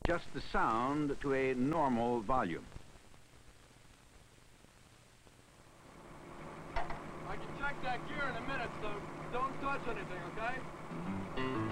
adjust the sound to a normal volume. I can check that gear in a minute, so don't touch anything, okay?